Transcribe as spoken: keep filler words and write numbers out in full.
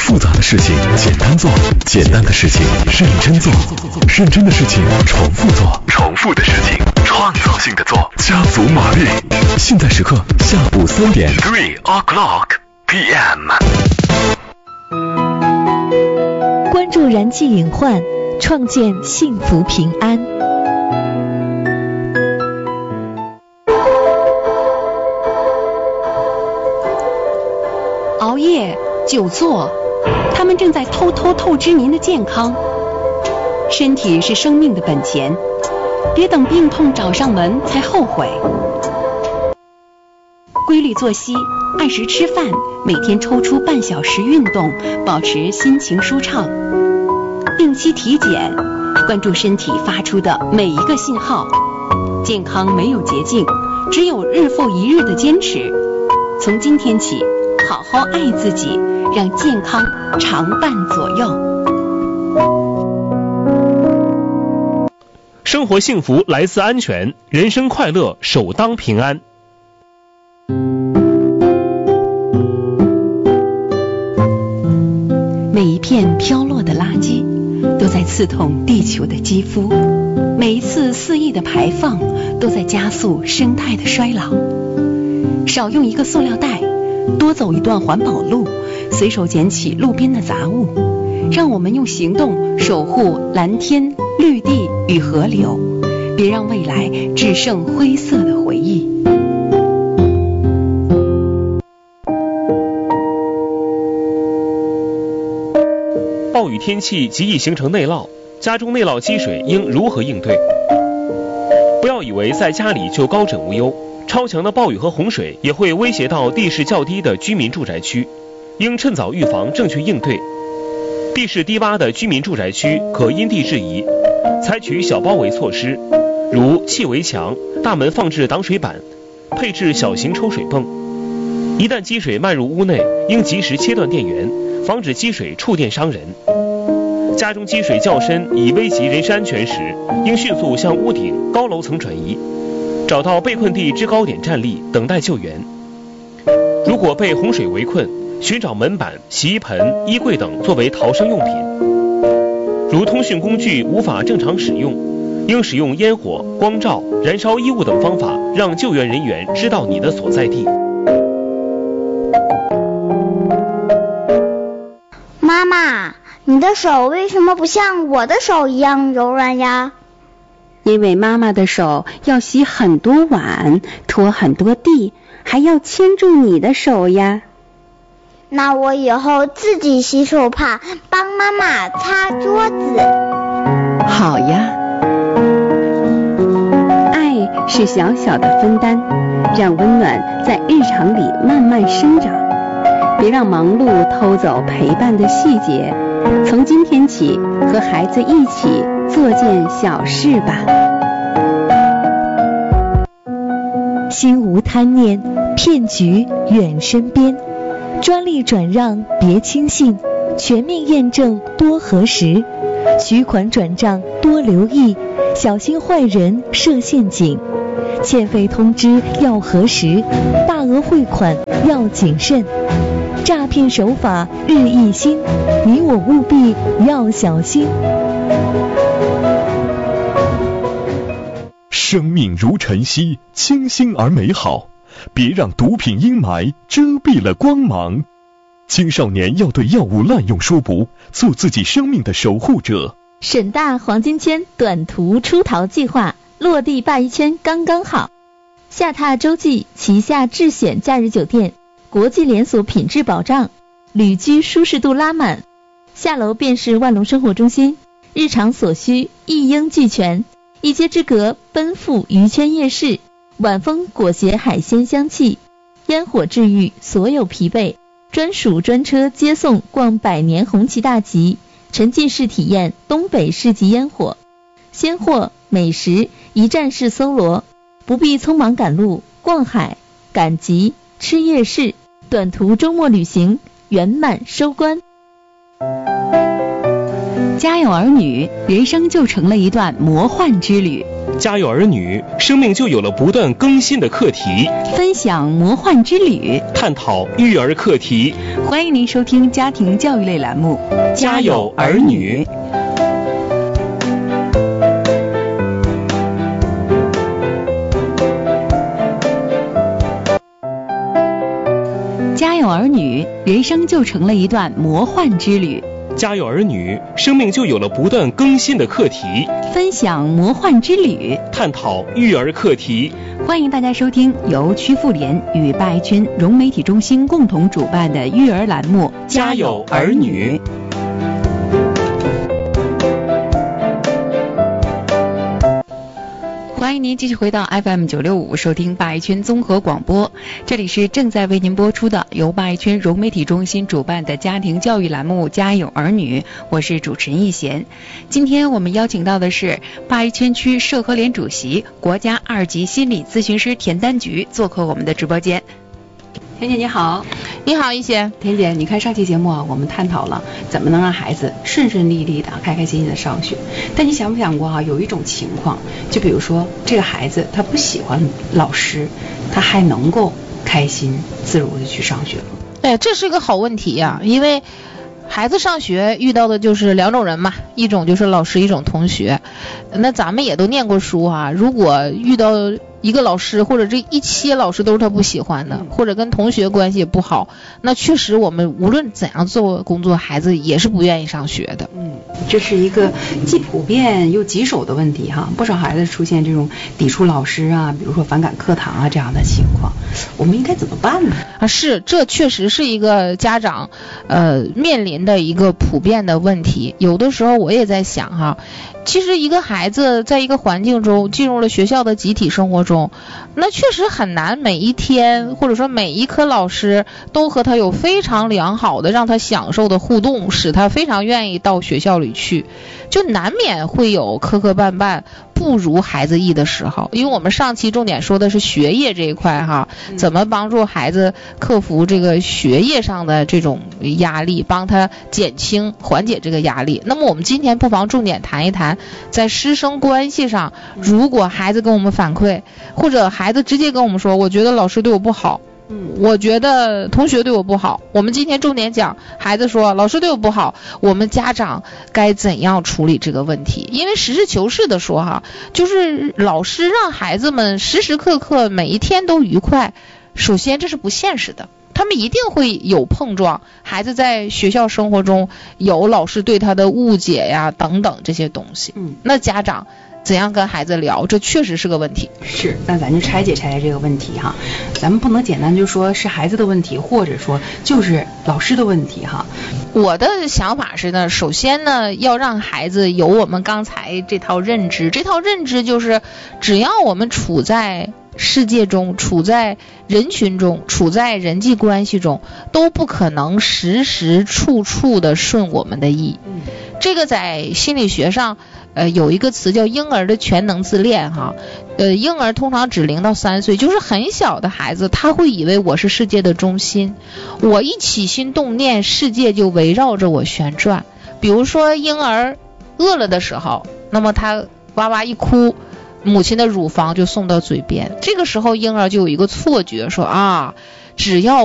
复杂的事情简单做，简单的事情认真做，认真的事情重复做，重复的事情创造性的做，家族马力。现在时刻下午三点 ，three o'clock p m。 关注燃气隐患，创建幸福平安。 熬夜、久坐，他们正在偷偷透支您的健康。身体是生命的本钱，别等病痛找上门才后悔。规律作息，按时吃饭，每天抽出半小时运动，保持心情舒畅。定期体检，关注身体发出的每一个信号。健康没有捷径，只有日复一日的坚持。从今天起，好好爱自己，让健康常伴左右。 生活幸福来自安全，人生快乐首当平安。 每一片飘落的垃圾都在刺痛地球的肌肤，每一次肆意的排放都在加速生态的衰老。少用一个塑料袋，多走一段环保路，随手捡起路边的杂物，让我们用行动守护蓝天、绿地与河流，别让未来只剩灰色的回忆。 暴雨天气极易形成内涝，家中内涝积水应如何应对？不要以为在家里就高枕无忧，超强的暴雨和洪水也会威胁到地势较低的居民住宅区，应趁早预防，正确应对。地势低洼的居民住宅区可因地制宜，采取小包围措施，如砌围墙、大门放置挡水板，配置小型抽水泵。一旦积水漫入屋内，应及时切断电源，防止积水触电伤人。家中积水较深，已危及人身安全时，应迅速向屋顶、高楼层转移，找到被困地制高点站立，等待救援。如果被洪水围困，寻找门板、洗衣盆、衣柜等作为逃生用品。如通讯工具无法正常使用，应使用烟火、光照、燃烧衣物等方法，让救援人员知道你的所在地。 妈妈，你的手为什么不像我的手一样柔软呀？ 因为妈妈的手要洗很多碗，拖很多地，还要牵住你的手呀。 那我以后自己洗手帕，帮妈妈擦桌子。 好呀。爱是小小的分担，让温暖在日常里慢慢生长。别让忙碌偷走陪伴的细节，从今天起和孩子一起做件小事吧。 心无贪念，骗局远身边。专利转让别轻信，全面验证多核实。取款转账多留意，小心坏人设陷阱。欠费通知要核实，大额汇款要谨慎。诈骗手法日益新，你我务必要小心。 生命如晨曦，清新而美好，别让毒品阴霾遮蔽了光芒。青少年要对药物滥用说不，做自己生命的守护者。 省大黄金圈短途出逃计划落地鲅鱼圈刚刚好，下榻洲际旗下智选假日酒店，国际连锁品质保障，旅居舒适度拉满，下楼便是万隆生活中心，日常所需一应俱全，一街之隔奔赴鱼圈夜市，晚风裹挟海鲜香气，烟火治愈所有疲惫，专属专车接送逛百年红旗大集，沉浸式体验东北市集烟火，鲜货美食一站式搜罗，不必匆忙赶路，逛海赶集吃夜市，短途周末旅行圆满收官。 家有儿女，人生就成了一段魔幻之旅。 家有儿女，生命就有了不断更新的课题。 分享魔幻之旅， 探讨育儿课题。 欢迎您收听家庭教育类栏目《 家有儿女》。 家有儿女，人生就成了一段魔幻之旅。 家有儿女，生命就有了不断更新的课题。 分享魔幻之旅， 探讨育儿课题。 欢迎大家收听由曲妇联与八一圈融媒体中心共同主办的育儿栏目《 家有儿女》。 欢迎您继续回到 F M 九六五，收听八一圈综合广播。这里是正在为您播出的由八一圈融媒体中心主办的家庭教育栏目《家有儿女》，我是主持人易贤。今天我们邀请到的是八一圈区社科联主席、国家二级心理咨询师田丹菊做客我们的直播间。田姐你好。 你好，一贤。 田姐，你看上期节目啊，我们探讨了怎么能让孩子顺顺利利的、开开心心的上学。但你想不想过啊，有一种情况，就比如说这个孩子他不喜欢老师，他还能够开心自如的去上学吗？ 哎，这是一个好问题呀、啊，因为孩子上学遇到的就是两种人嘛，一种就是老师，一种同学。那咱们也都念过书啊，如果遇到一个老师或者这一期老师都是他不喜欢的，或者跟同学关系也不好，那确实我们无论怎样做工作，孩子也是不愿意上学的。 嗯，这是一个既普遍又棘手的问题哈。不少孩子出现这种抵触老师啊，比如说反感课堂啊这样的情况，我们应该怎么办呢？ 啊，是，这确实是一个家长呃面临的一个普遍的问题。有的时候我也在想哈，其实一个孩子在一个环境中进入了学校的集体生活中，那确实很难每一天或者说每一科老师都和他有非常良好的让他享受的互动，使他非常愿意到学校里去，就难免会有磕磕绊绊不如孩子意的时候。因为我们上期重点说的是学业这一块哈，怎么帮助孩子克服这个学业上的这种压力，帮他减轻缓解这个压力。那么我们今天不妨重点谈一谈在师生关系上，如果孩子跟我们反馈，或者孩子直接跟我们说，我觉得老师对我不好，我觉得同学对我不好，我们今天重点讲孩子说老师对我不好，我们家长该怎样处理这个问题。因为实事求是的说哈，就是老师让孩子们时时刻刻每一天都愉快，首先这是不现实的，他们一定会有碰撞，孩子在学校生活中有老师对他的误解呀等等这些东西。嗯，那家长怎样跟孩子聊，这确实是个问题。 是，那咱就拆解拆解这个问题哈，咱们不能简单就说是孩子的问题，或者说就是老师的问题哈。 我的想法是呢，首先呢，要让孩子有我们刚才这套认知，这套认知就是只要我们处在世界中，处在人群中，处在人际关系中，都不可能时时处处的顺我们的意。嗯，这个在心理学上呃，有一个词叫婴儿的全能自恋哈，呃，婴儿通常指零到三岁，就是很小的孩子，他会以为我是世界的中心，我一起心动念，世界就围绕着我旋转。比如说婴儿饿了的时候，那么他哇哇一哭，母亲的乳房就送到嘴边，这个时候婴儿就有一个错觉，说啊，只要